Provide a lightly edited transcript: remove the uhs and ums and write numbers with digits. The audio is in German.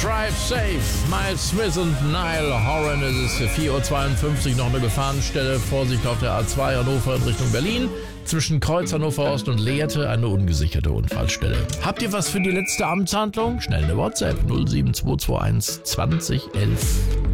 Drive Safe, Miles Smith und Niall Horan. Es ist 4:52 Uhr, noch eine Gefahrenstelle. Vorsicht auf der A2 Hannover in Richtung Berlin. Zwischen Kreuz Hannover Ost und Lehrte eine ungesicherte Unfallstelle. Habt ihr was für die letzte Amtshandlung? Schnell eine WhatsApp 07221 20 11